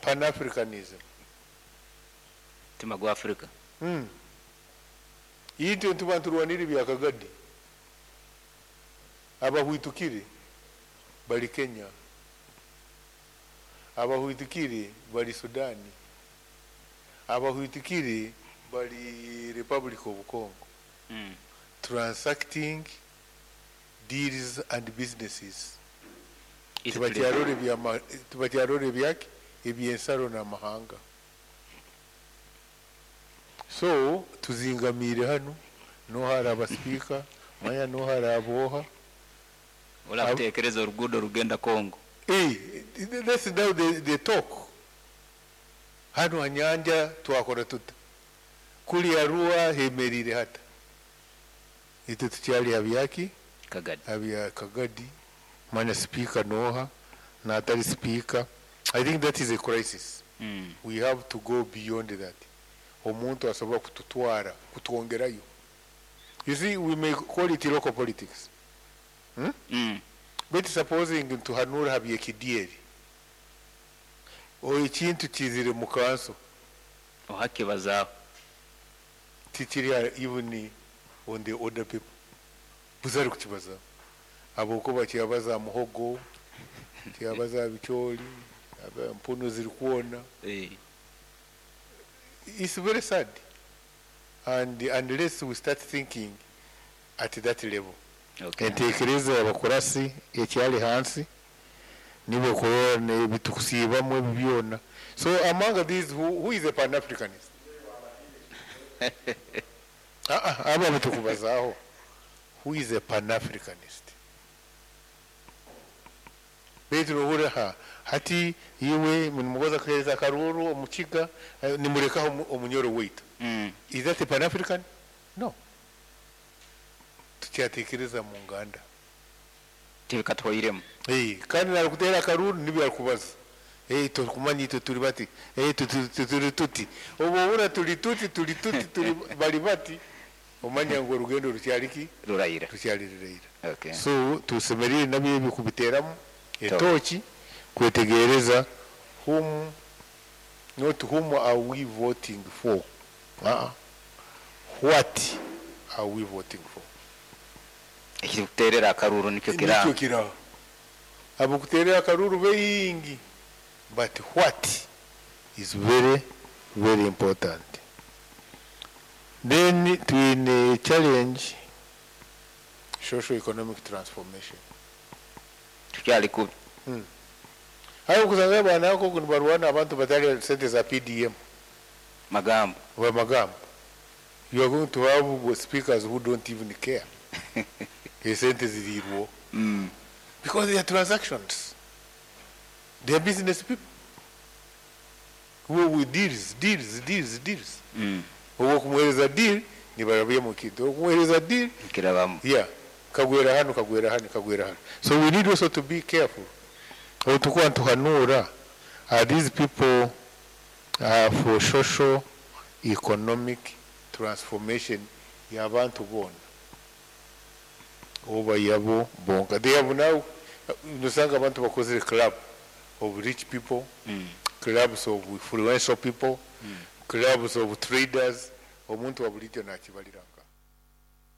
Pan-Africanism. Tema gwa Africa. Yite ntubanturwaniri byakagadi. Abahwitukire bali Kenya. Abahwitukire bali Sudani. Abahwitukire bali Republic of Congo. Transacting deals and businesses. Tibatiarore byake ebyensaro na mahanga. So tuzingamire hano no haraba speaker maya no haraboha ola kutekereza urugudo rugenda Congo. That's now the talk. Hano anyanja twakora tuta kuli Arua hemerire hata ite tucyali abyaki Kagadi abya Kagadi mana speaker noha na atari speaker. I think that is a crisis. We have to go beyond that. Omuntu asobola kututwara kutwongerayo. You see, we may call it local politics. But supposing to hanura habye kidieri o ikintu kizire mu kanso ohakibazaho tikiri even on the other people buzari kukibaza aboko bakiyabaza muhogo kiyabaza bicholi mpuno ziri kuona. It's very sad, and unless we start thinking at that level. Entekereza abakurasi ekyali hansi nibo korone bitukusibamwe byona. So among these who is a Pan-Africanist? Aba bitukubazaho. Who is a Pan-Africanist? Petro hura hati yiwe munomugoza kweza karuru omukiga nimureka omunyoro weitu. Is that a Pan-African? No. Tukyatekereza mu nganda tibikatwayiremo kandi narukutera karuru nibyo akubaza tukumanyi turi bati turi tuti obubura turi tuti turi bali bati omanya ngo rugendo rucyariki rurayira Okay. So tusemerire nabyo bikubiteramo etoki kwetegereza not whom are we voting for. What are we voting for? Ekikuterera akaruru nikyo kira abukuterera akaruru beyingi, but what is very very important. Then to challenge socio-economic transformation. Tukyali ku hayo kuzanga bana yako kunbarwana abantu batali sente za PDM magambo. You are going to have speakers who don't even care. Because they are transactions. They are business people who with deals. Who kumweleza deal ni barabia mukito. Kumweleza deal kirabamu. Yeah. Kagwera hano. So we need also to be careful. Otukuwa tuhanura these people for social economic transformation y'abantu bona oba yabo bonga. They have now nusanga abantu bakoze club of rich people, clubs of influential people, clubs of traders. Omuntu wa bulijjo nakibaliranga.